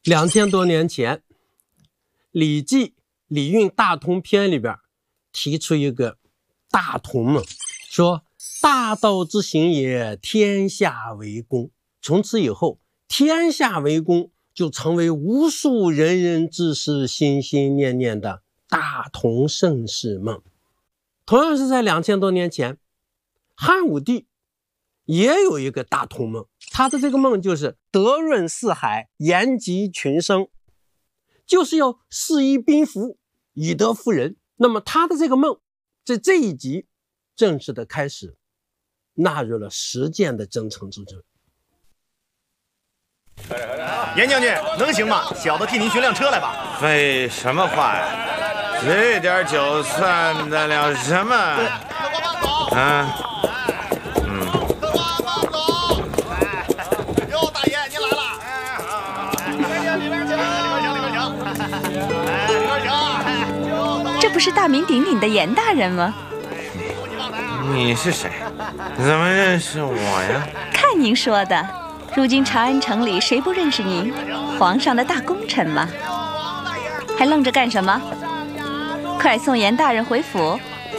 2000多年前，《礼记·礼运大同篇》里边提出一个大同梦，说大道之行也，天下为公。从此以后，天下为公就成为无数人人志士心心念念的大同盛世梦。同样是在2000多年前，汉武帝也有一个大同梦，他的这个梦就是德润四海，延吉群生，就是要事夷宾服，以德服人。那么他的这个梦在这一集正式的开始纳入了实践的征程之中。 严将军能行吗？小的替您寻辆车来吧。 废什么话呀！这点酒算得了什么？啊？ 哟，大爷您来了。里边请。 这不是大名鼎鼎的严大人吗？ 你是谁？怎么认识我呀？ 看您说的，如今长安城里谁不认识您？皇上的大功臣嘛。还愣着干什么？快送严大人回府。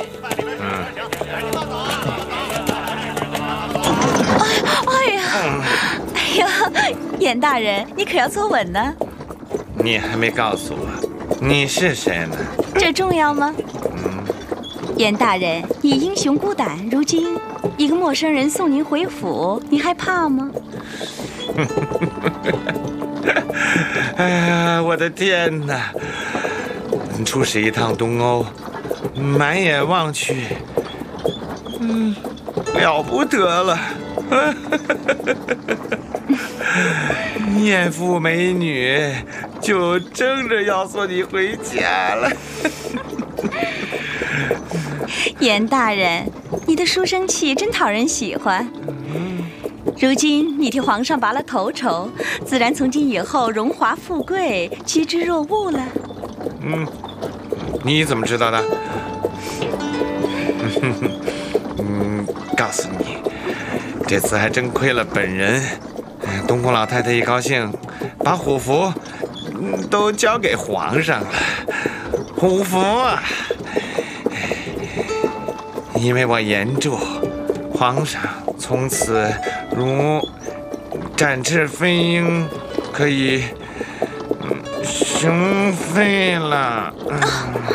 哎呀，严大人，你可要坐稳呢。 你还没告诉我你是谁呢？ 这重要吗？严大人，你英雄孤胆，如今一个陌生人送您回府，你害怕吗？ 哎呀，我的天哪！出使一趟东欧，满眼望去，了不得了！艳妇美女就争着要送你回家了。 严大人，你的书生气真讨人喜欢。如今你替皇上拔了头筹，自然从今以后荣华富贵趋之若鹜了。 你怎么知道的？告诉你，这次还真亏了本人。东宫老太太一高兴，把虎符都交给皇上了。虎符啊，因为我严助，皇上从此如展翅飞鹰，可以雄飞了。